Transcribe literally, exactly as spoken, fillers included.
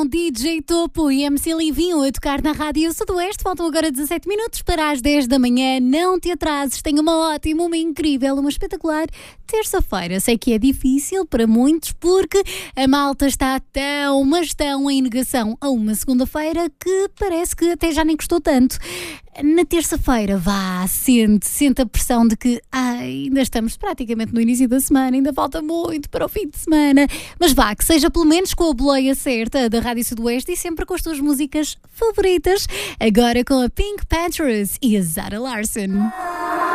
D J Topo e M C Livinho a tocar na Rádio Sudoeste. Faltam agora dezassete minutos para as dez da manhã. Não te atrases, tenha uma ótima, uma incrível, uma espetacular terça-feira. Sei que é difícil para muitos porque a malta está tão, mas tão em negação a uma segunda-feira que parece que até já nem gostou tanto. Na terça-feira, vá, sente, sente a pressão de que ai, ainda estamos praticamente no início da semana, ainda falta muito para o fim de semana. Mas vá, que seja pelo menos com a boleia certa da Rádio Sudoeste e sempre com as tuas músicas favoritas. Agora com a Pink Panthers e a Zara Larsson.